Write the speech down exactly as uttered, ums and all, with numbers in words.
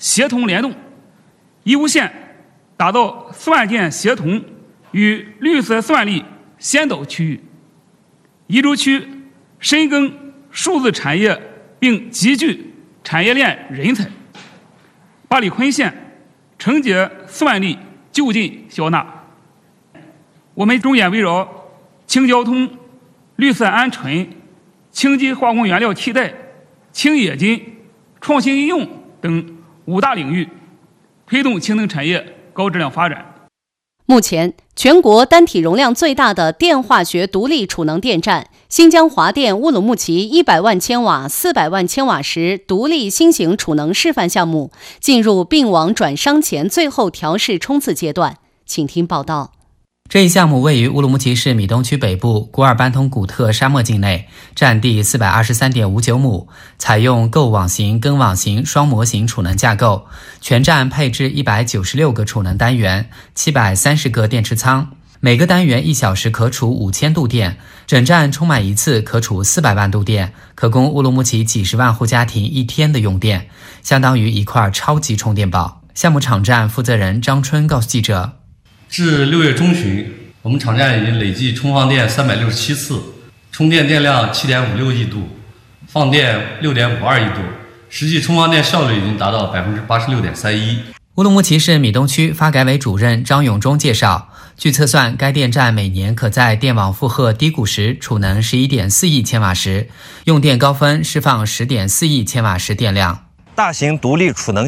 协同联动，义乌县打造算电协同与绿色算力先导区域，宜州区深耕数字产业并集聚产业链人才。八里坤县承接算力就近消纳。我们重点围绕轻交通、绿色安全、清洁化工原料替代、轻冶金、创新应用等五大领域，推动氢能产业高质量发展。 目前，全国单体容量最大的电化学独立储能电站新疆华电乌鲁木齐一百万千瓦、四百万千瓦时独立新型储能示范项目进入并网转商前最后调试冲刺阶段。请听报道。 这一项目位于乌鲁木齐市米东区北部古尔班通古特沙漠境内，占地 四百二十三点五九亩，采用构网型、根网型双模型储能架构，全站配置一百九十六个储能单元、七百三十个电池仓，每个单元一小时可储五千度电，整站充满一次可储四百万度电，可供乌鲁木齐几十万户家庭一天的用电，相当于一块超级充电宝。项目场站负责人张春告诉记者， 至六月中旬，我们场站已经累计充放电三百六十七次，充电电量 七点五六亿度，放电 六点五二亿度，实际充放电效率已经达到 百分之八十六点三一。 乌鲁木齐市米东区发改委主任张永忠介绍，据测算，该电站每年可在电网负荷低谷时储能 十一点四亿千瓦时，用电高峰释放 十点四亿千瓦时电量。 大型独立储能